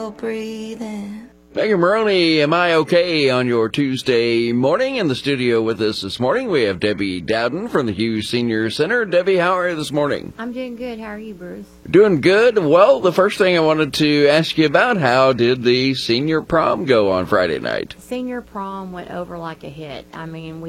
still breathing. Megan Maroney, am I okay on your Tuesday morning? In the studio with us this morning, we have Debbie Dowden from the Hughes Senior Center. Debbie, how are you this morning? I'm doing good. How are you, Bruce? Doing good. Well, the first thing I wanted to ask you about, how did the senior prom go on Friday night? Senior prom went over like a hit. I mean,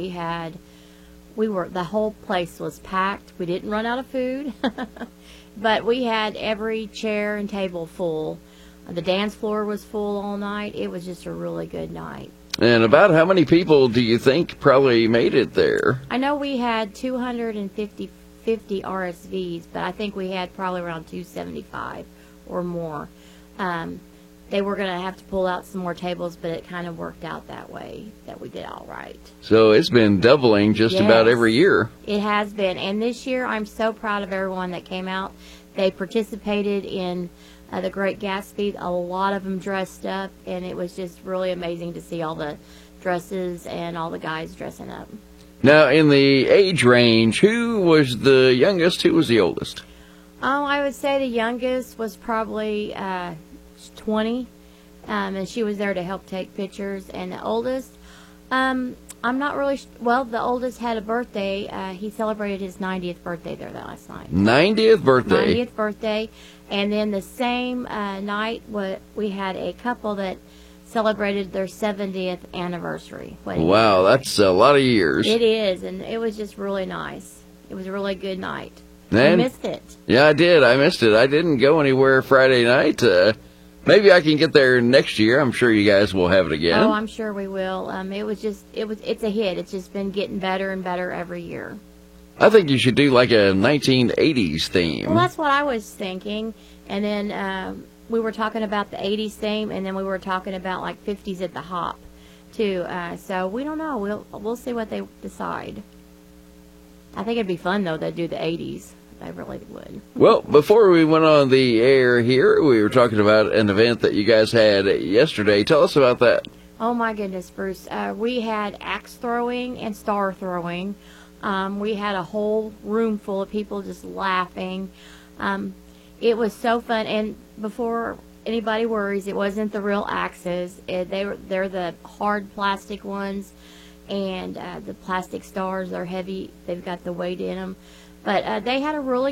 the whole place was packed. We didn't run out of food, but we had every chair and table full. The dance floor was full all night. It was just a really good night. And about how many people do you think probably made it there? I know we had 250 RSVs, but I think we had probably around 275 or more. They were going to have to pull out some more tables, but it kind of worked out that way, that we did all right. So it's been doubling just about every year. It has been. And this year, I'm so proud of everyone that came out. They participated in the Great Gatsby. A lot of them dressed up, and it was just really amazing to see all the dresses and all the guys dressing up. Now, in the age range, who was the youngest? Who was the oldest? I would say the youngest was probably 20, and she was there to help take pictures. And the oldest, I'm not really well, the oldest had a birthday. He celebrated his 90th birthday there last night. 90th birthday? 90th birthday. And then the same night, we had a couple that celebrated their 70th anniversary. Wow, that's a lot of years. It is, and it was just really nice. It was a really good night. I missed it. Yeah, I did. I missed it. I didn't go anywhere Friday night. Maybe I can get there next year. I'm sure you guys will have it again. Oh, I'm sure we will. It's a hit. It's just been getting better and better every year. I think you should do like a 1980s theme. Well, that's what I was thinking. And then we were talking about the 80s theme, and then we were talking about like 50s at the Hop, too. So we don't know. We'll see what they decide. I think it'd be fun, though, to do the 80s. I really would. Well, before we went on the air here, we were talking about an event that you guys had yesterday. Tell us about that. Oh, my goodness, Bruce. We had axe throwing and star throwing. We had a whole room full of people just laughing. It was so fun. And before anybody worries, it wasn't the real axes. They're the hard plastic ones. And the plastic stars are heavy. They've got the weight in them. But they had a really